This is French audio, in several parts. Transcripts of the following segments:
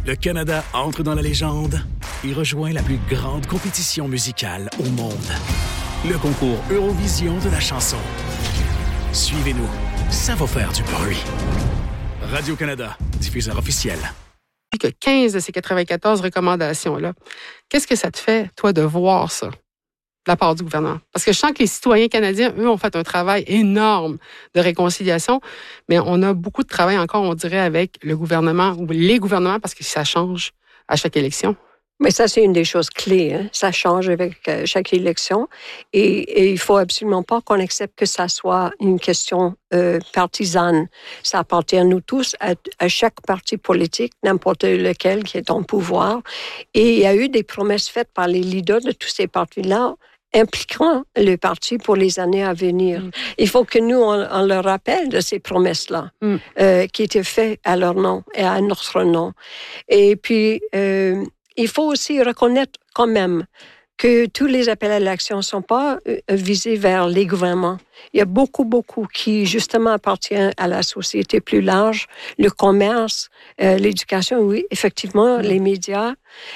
Le Canada entre dans la légende et rejoint la plus grande compétition musicale au monde. Le concours Eurovision de la chanson. Suivez-nous, ça va faire du bruit. Radio-Canada, diffuseur officiel. Que 15 de ces 94 recommandations-là, qu'est-ce que ça te fait, toi, de voir ça de la part du gouvernement? Parce que je sens que les citoyens canadiens, eux, ont fait un travail énorme de réconciliation, mais on a beaucoup de travail encore, on dirait, avec le gouvernement ou les gouvernements, parce que ça change à chaque élection. Mais ça, c'est une des choses clés. Hein? Ça change avec chaque élection. Et il faut absolument pas qu'on accepte que ça soit une question partisane. Ça appartient à nous tous, à chaque parti politique, n'importe lequel qui est en pouvoir. Et il y a eu des promesses faites par les leaders de tous ces partis-là impliquant le parti pour les années à venir. Il faut que nous, on leur rappelle de ces promesses-là qui étaient faites à leur nom et à notre nom. Et puis, il faut aussi reconnaître quand même que tous les appels à l'action ne sont pas visés vers les gouvernements. Il y a beaucoup qui, justement, appartiennent à la société plus large, le commerce, l'éducation, oui, effectivement, les médias,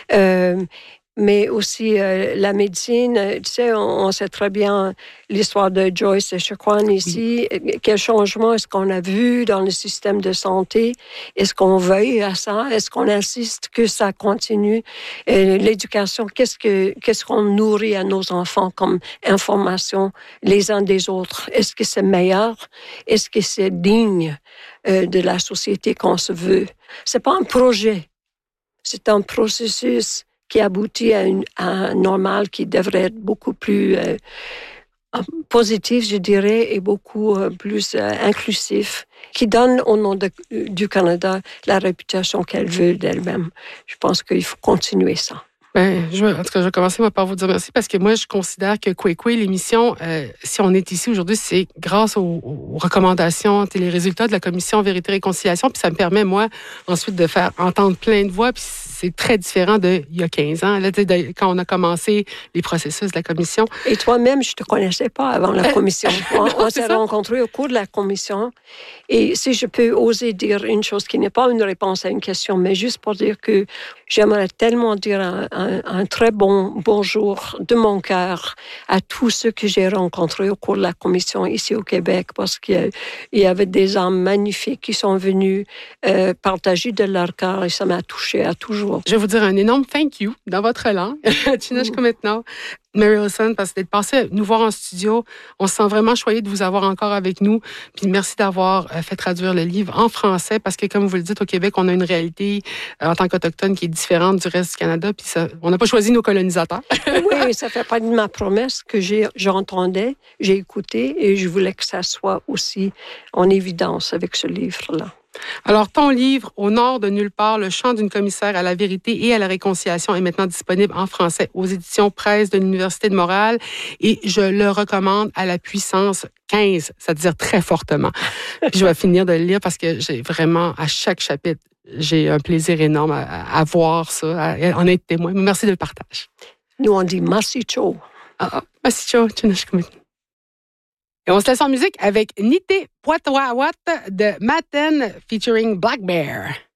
mais aussi la médecine. Tu sais, on sait très bien l'histoire de Joyce et Echaquan ici. Quel changement est-ce qu'on a vu dans le système de santé? Est-ce qu'on veille à ça? Est-ce qu'on insiste que ça continue? L'éducation, qu'est-ce qu'on nourrit à nos enfants comme information les uns des autres? Est-ce que c'est meilleur? Est-ce que c'est digne de la société qu'on se veut? C'est pas un projet. C'est un processus qui aboutit à un normal qui devrait être beaucoup plus positif, je dirais, et beaucoup plus inclusif, qui donne au nom du Canada la réputation qu'elle veut d'elle-même. Je pense qu'il faut continuer ça. En tout cas, je vais commencer par vous dire merci parce que moi, je considère que Kwekwe, l'émission, si on est ici aujourd'hui, c'est grâce aux recommandations et les résultats de la Commission Vérité et Réconciliation. Puis ça me permet, moi, ensuite de faire entendre plein de voix. Puis c'est très différent d'il y a 15 ans, là, quand on a commencé les processus de la Commission. Et toi-même, je ne te connaissais pas avant la Commission. On s'est rencontrés au cours de la Commission. Et si je peux oser dire une chose qui n'est pas une réponse à une question, mais juste pour dire que j'aimerais tellement dire un très bon bonjour de mon cœur à tous ceux que j'ai rencontrés au cours de la Commission ici au Québec, parce qu'il y avait des âmes magnifiques qui sont venus partager de leur cœur et ça m'a touché à toujours. Je vais vous dire un énorme thank you dans votre langue, Chineshka maintenant. Mary Wilson, parce que d'être passé nous voir en studio, on se sent vraiment choyé de vous avoir encore avec nous. Puis merci d'avoir fait traduire le livre en français, parce que comme vous le dites, au Québec, on a une réalité en tant qu'Autochtone qui est différente du reste du Canada. Puis ça, on n'a pas choisi nos colonisateurs. Oui, ça fait partie de ma promesse que j'entendais, j'ai écouté et je voulais que ça soit aussi en évidence avec ce livre-là. Alors, ton livre, Au nord de nulle part, le chant d'une commissaire à la vérité et à la réconciliation est maintenant disponible en français aux éditions Presse de l'Université de Montréal et je le recommande à la puissance 15, c'est-à-dire très fortement. Puis je vais finir de le lire parce que j'ai vraiment, à chaque chapitre, j'ai un plaisir énorme à voir ça, à en être témoin. Merci de le partage. Nous, on dit Masicho. Masicho, et on se laisse en musique avec Nité Poitouawat de Maten featuring Black Bear.